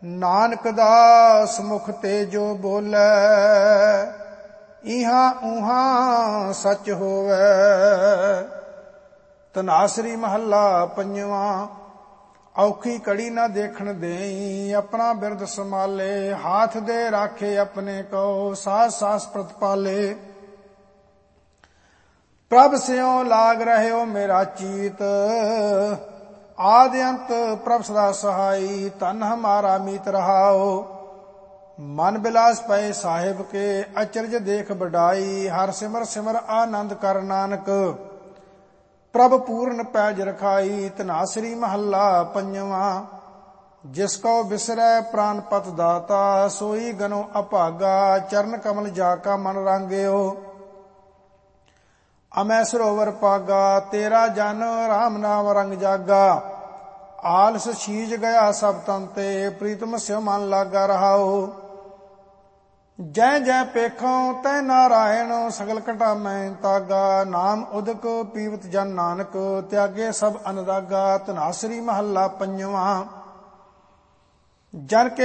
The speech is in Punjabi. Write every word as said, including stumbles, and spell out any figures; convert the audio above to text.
ਨਾਨਕ ਦਾਸ ਮੁਖ ਤੇ ਜੋ ਬੋਲੇ, ਇਹਾਂ ਉਹਾਂ ਸੱਚ ਹੋਵੇ। ਧਨਾਸਰੀ ਮਹੱਲਾ ਪੰਜਵਾਂ। ਔਖੀ ਘੜੀ ਨਾ ਦੇਖਣ ਦੇਈ, ਆਪਣਾ ਬਿਰਦ ਸੰਭਾਲੇ। ਹਾਥ ਦੇ ਰਾਖੇ ਆਪਣੇ ਕੋ, ਸਾਸ ਸਾਸ ਪ੍ਰਤਪਾਲੇ। ਪ੍ਰਭ ਸਿਉ ਲਾਗ ਰਹਿਓ ਮੇਰਾ ਚੀਤ, ਆਦਿ ਅੰਤ ਪ੍ਰਭ ਸਦਾ ਸਹਾਈ। ਧਨ ਹਮਾਰਾ ਮੀਤ ਰਹਾਓ, ਮਨ ਬਿਲਾਸ ਪਏ ਸਾਹਿਬ ਕੇ। ਅਚਰਜ ਦੇਖ ਬਡਾਈ, ਹਰ ਸਿਮਰ ਸਿਮਰ ਆਨੰਦ ਕਰ ਨਾਨਕ। ਪ੍ਰਭ ਪੂਰਨ ਪੈਜ ਰਖਾਈ। ਧਨਾਸਰੀ ਮਹੱਲਾ ਪੰਜਵਾਂ। ਜਿਸ ਕੋ ਬਿਸਰੈ ਪ੍ਰਾਨਪਤ ਦਾਤਾ, ਸੋਈ ਗਨੋ ਅਭਾਗਾ। ਚਰਨ ਕਮਲ ਜਾ ਕਾ ਮਨ ਰਾਂਗਿਓ, ਅਮੈ ਸਰੋਵਰ ਪਾਗਾ। ਤੇਰਾ ਜਨ ਰਾਮ ਨਾਮ ਰੰਗ ਜਾਗਾ, ਆਲਸ ਛੀਜ ਗਿਆ ਸਭ ਤਨ ਤੇ। ਪ੍ਰੀਤਮ ਸਿਉ ਮਨ ਲਾਗਾ ਰਹਾਓ, ਜੈ ਜੈ ਪੇਖੋਂ ਤੈ ਨਾਰਾਇਣ। ਸਗਲ ਘਟਾ ਮੈਂ ਤਾਗਾ, ਨਾਮ ਉਦਕ ਪੀਵਤ ਜਨ ਨਾਨਕ। ਤਿਆਗੇ ਸਭ ਅਨਦਾਗਾ। ਧਨਾਸਰੀ ਮਹੱਲਾ ਪੰਜਵਾਂ। ਜਨ ਕੇ